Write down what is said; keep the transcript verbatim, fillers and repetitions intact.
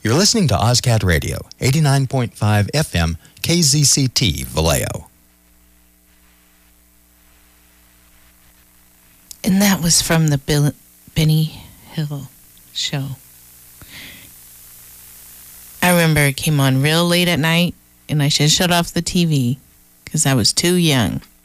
You're listening to OzCat Radio, eighty-nine point five F M, K Z C T, Vallejo. And that was from the Bill, Benny Hill show. I remember it came on real late at night, and I should shut off the T V because I was too young.